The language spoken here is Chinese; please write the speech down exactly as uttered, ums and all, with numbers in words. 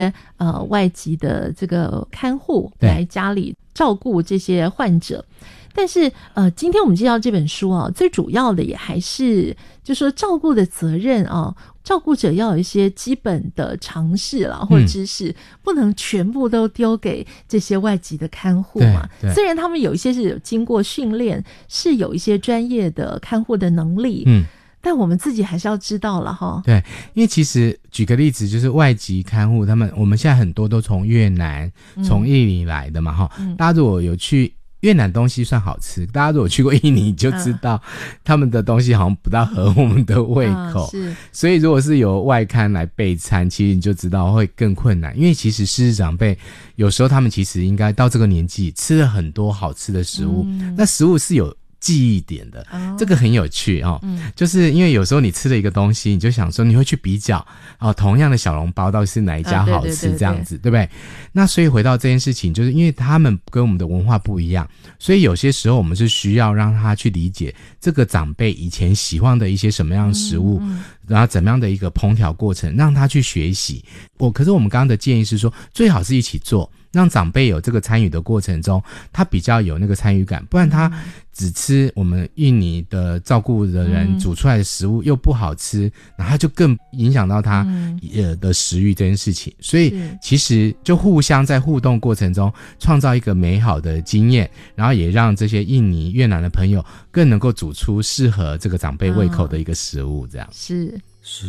呃外籍的这个看护来家里照顾这些患者。但是呃，今天我们介绍这本书啊，最主要的也还是就是说照顾的责任啊，照顾者要有一些基本的常识啦或知识、嗯、不能全部都丢给这些外籍的看护嘛。虽然他们有一些是有经过训练，是有一些专业的看护的能力，嗯，但我们自己还是要知道了哈。 对，因为其实举个例子，就是外籍看护他们，我们现在很多都从越南、从印尼来的嘛哈、嗯。大家如果有去越南东西算好吃，大家如果去过印尼就知道、嗯、他们的东西好像不大合我们的胃口、嗯、是。所以如果是由外看来备餐，其实你就知道会更困难，因为其实失智长辈有时候他们其实应该到这个年纪吃了很多好吃的食物、嗯、那食物是有记忆点的、哦、这个很有趣哦、嗯、就是因为有时候你吃了一个东西，你就想说你会去比较哦，同样的小笼包到底是哪一家好吃、啊、这样子 对, 对, 对, 对, 对不对？那所以回到这件事情，就是因为他们跟我们的文化不一样，所以有些时候我们是需要让他去理解这个长辈以前喜欢的一些什么样的食物、嗯、然后怎么样的一个烹调过程，让他去学习。我可是我们刚刚的建议是说，最好是一起做，让长辈有这个参与的过程中，他比较有那个参与感，不然他只吃我们印尼的照顾的人煮出来的食物又不好吃，然后就更影响到他呃的食欲这件事情。所以其实就互相在互动过程中创造一个美好的经验，然后也让这些印尼越南的朋友更能够煮出适合这个长辈胃口的一个食物，这样、 嗯、是